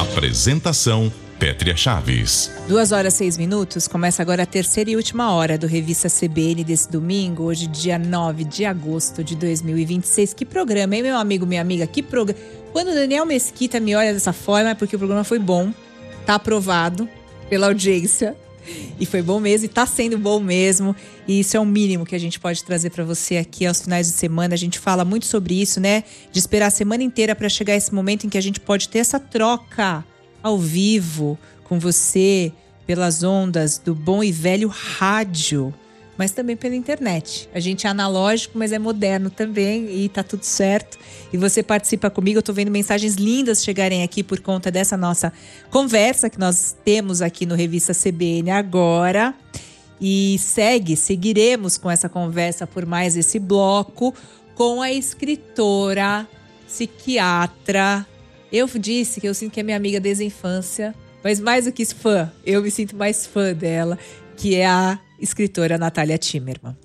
Apresentação Pétria Chaves. 2h06. Começa agora a terceira e última hora do Revista CBN desse domingo, hoje dia 9 de agosto de 2026. Que programa, hein, meu amigo, minha amiga? Que programa. Quando o Daniel Mesquita me olha dessa forma é porque o programa foi bom, tá aprovado pela audiência. E foi bom mesmo, e tá sendo bom mesmo. E isso é o mínimo que a gente pode trazer para você aqui aos finais de semana. A gente fala muito sobre isso, né? De esperar a semana inteira para chegar esse momento em que a gente pode ter essa troca ao vivo com você, pelas ondas do bom e velho rádio, mas também pela internet. A gente é analógico, mas é moderno também e tá tudo certo. E você participa comigo, eu tô vendo mensagens lindas chegarem aqui por conta dessa nossa conversa que nós temos aqui no Revista CBN agora. E seguiremos com essa conversa por mais esse bloco com a escritora, psiquiatra. Eu disse que eu sinto que é minha amiga desde a infância, mas mais do que fã, eu me sinto mais fã dela, que é a escritora Natália Timmerman.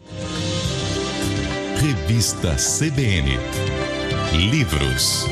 Revista CBN. Livros.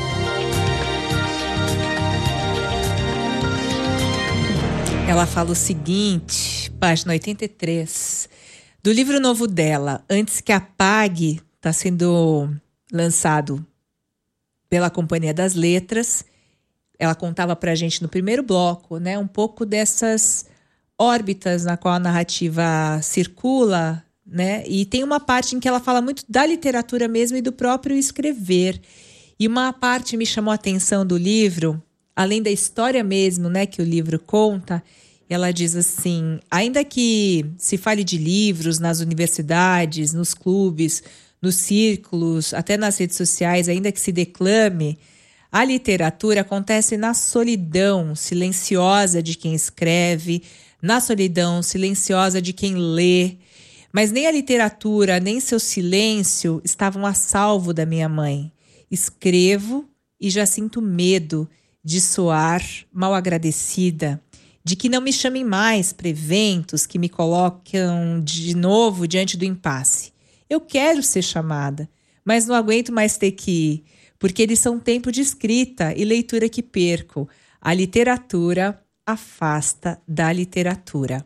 Ela fala o seguinte, página 83, do livro novo dela, Antes que Apague, está sendo lançado pela Companhia das Letras. Ela contava pra gente no primeiro bloco, né, um pouco dessas órbitas na qual a narrativa circula, né? E tem uma parte em que ela fala muito da literatura mesmo e do próprio escrever. E uma parte me chamou a atenção do livro, além da história mesmo, né, que o livro conta. Ela diz assim: ainda que se fale de livros nas universidades, nos clubes, nos círculos, até nas redes sociais, ainda que se declame, a literatura acontece na solidão silenciosa de quem escreve, na solidão silenciosa de quem lê. Mas nem a literatura, nem seu silêncio estavam a salvo da minha mãe. Escrevo e já sinto medo de soar mal agradecida, de que não me chamem mais para eventos que me colocam de novo diante do impasse. Eu quero ser chamada, mas não aguento mais ter que ir, porque eles são tempo de escrita e leitura que perco. A literatura afasta da literatura.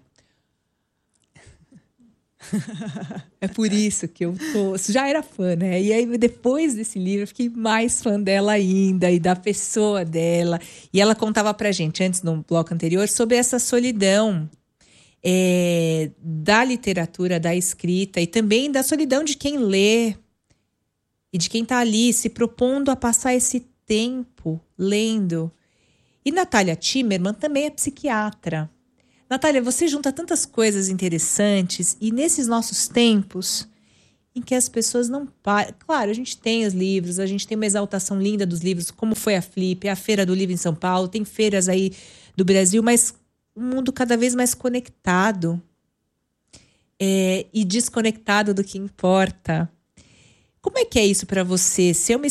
É por isso que eu já era fã, né? E aí, depois desse livro, eu fiquei mais fã dela ainda e da pessoa dela. E ela contava pra gente, antes, no bloco anterior, sobre essa solidão da literatura, da escrita e também da solidão de quem lê e de quem tá ali se propondo a passar esse tempo lendo. E Natália Timmerman também é psiquiatra. Natália, você junta tantas coisas interessantes e nesses nossos tempos em que as pessoas não param... Claro, a gente tem os livros, a gente tem uma exaltação linda dos livros, como foi a Flip, a Feira do Livro em São Paulo, tem feiras aí do Brasil, mas um mundo cada vez mais conectado e desconectado do que importa. Como é que é isso para você? Ser uma